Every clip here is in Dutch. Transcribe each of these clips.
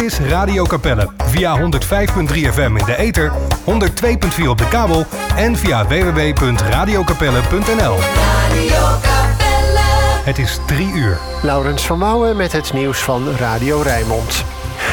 is Radio Capelle. Via 105.3 FM in de ether, 102.4 op de kabel en via www.radiocapelle.nl. Het is 3 uur. Laurens van Mouwen met het nieuws van Radio Rijnmond.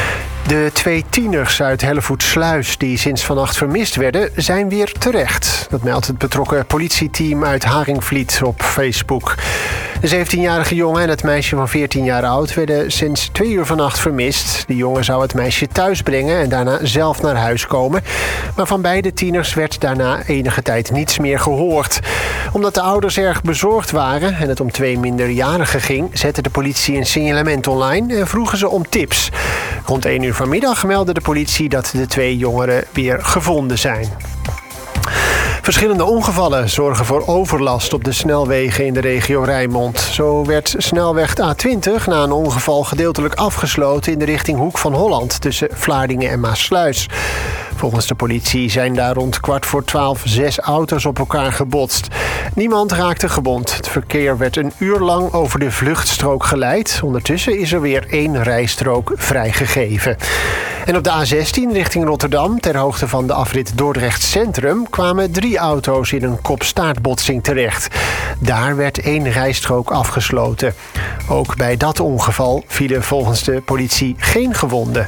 De 2 tieners uit Hellevoetsluis die sinds vannacht vermist werden, zijn weer terecht. Dat meldt het betrokken politieteam uit Haringvliet op Facebook. De 17-jarige jongen en het meisje van 14 jaar oud werden sinds 2 uur vannacht vermist. De jongen zou het meisje thuis brengen en daarna zelf naar huis komen. Maar van beide tieners werd daarna enige tijd niets meer gehoord. Omdat de ouders erg bezorgd waren en het om 2 minderjarigen ging, zette de politie een signalement online en vroegen ze om tips. Rond 1 uur vanmiddag meldde de politie dat de 2 jongeren weer gevonden zijn. Verschillende ongevallen zorgen voor overlast op de snelwegen in de regio Rijnmond. Zo werd snelweg A20 na een ongeval gedeeltelijk afgesloten in de richting Hoek van Holland tussen Vlaardingen en Maassluis. Volgens de politie zijn daar rond 11:15 6 auto's op elkaar gebotst. Niemand raakte gewond. Het verkeer werd een uur lang over de vluchtstrook geleid. Ondertussen is er weer 1 rijstrook vrijgegeven. En op de A16 richting Rotterdam, ter hoogte van de afrit Dordrecht Centrum, kwamen 3 auto's in een kop-staartbotsing terecht. Daar werd 1 rijstrook afgesloten. Ook bij dat ongeval vielen volgens de politie geen gewonden.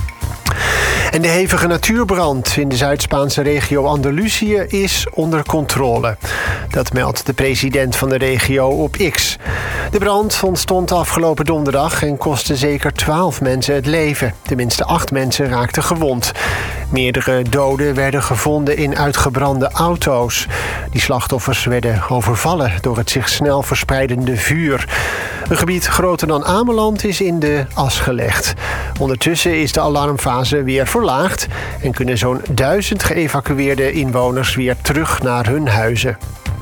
En de hevige natuurbrand in de Zuid-Spaanse regio Andalusië is onder controle. Dat meldt de president van de regio op X. De brand ontstond afgelopen donderdag en kostte zeker 12 mensen het leven. Tenminste 8 mensen raakten gewond. Meerdere doden werden gevonden in uitgebrande auto's. Die slachtoffers werden overvallen door het zich snel verspreidende vuur. Een gebied groter dan Ameland is in de as gelegd. Ondertussen is de alarmfase weer verlaagd en kunnen zo'n 1000 geëvacueerde inwoners weer terug naar hun huizen.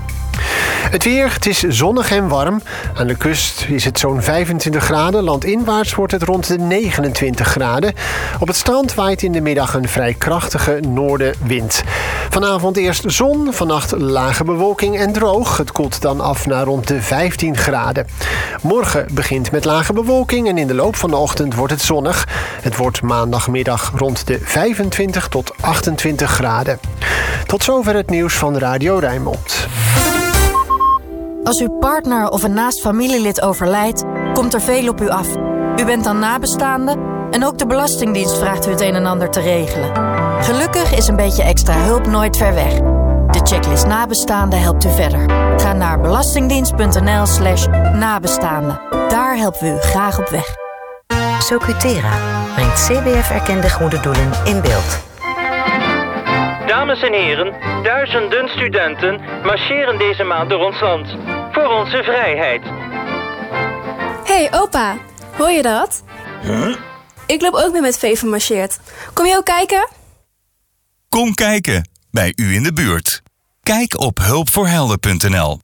Het weer, het is zonnig en warm. Aan de kust is het zo'n 25 graden. Landinwaarts wordt het rond de 29 graden. Op het strand waait in de middag een vrij krachtige noordenwind. Vanavond eerst zon, vannacht lage bewolking en droog. Het koelt dan af naar rond de 15 graden. Morgen begint met lage bewolking en in de loop van de ochtend wordt het zonnig. Het wordt maandagmiddag rond de 25 tot 28 graden. Tot zover het nieuws van Radio Rijnmond. Als uw partner of een naast familielid overlijdt, komt er veel op u af. U bent dan nabestaande en ook de Belastingdienst vraagt u het een en ander te regelen. Gelukkig is een beetje extra hulp nooit ver weg. De checklist nabestaande helpt u verder. Ga naar belastingdienst.nl/nabestaande. Daar helpen we u graag op weg. Socutera brengt CBF-erkende goede doelen in beeld. Dames en heren, duizenden studenten marcheren deze maand door ons land. Voor onze vrijheid. Hey opa, hoor je dat? Huh? Ik loop ook mee met Veven marcheert. Kom je ook kijken? Kom kijken, bij u in de buurt. Kijk op hulpvoorhelden.nl.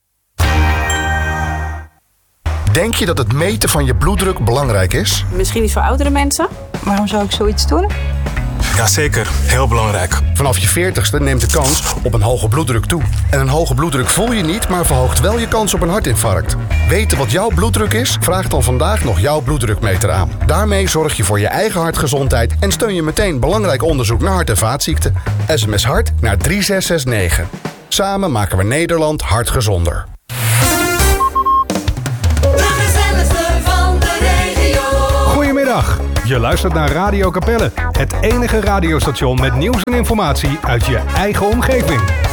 Denk je dat het meten van je bloeddruk belangrijk is? Misschien iets voor oudere mensen? Waarom zou ik zoiets doen? Jazeker, heel belangrijk. Vanaf je 40ste neemt de kans op een hoge bloeddruk toe. En een hoge bloeddruk voel je niet, maar verhoogt wel je kans op een hartinfarct. Weten wat jouw bloeddruk is? Vraag dan vandaag nog jouw bloeddrukmeter aan. Daarmee zorg je voor je eigen hartgezondheid en steun je meteen belangrijk onderzoek naar hart- en vaatziekten. SMS hart naar 3669. Samen maken we Nederland hartgezonder. Goedemiddag. Je luistert naar Radio Capelle, het enige radiostation met nieuws en informatie uit je eigen omgeving.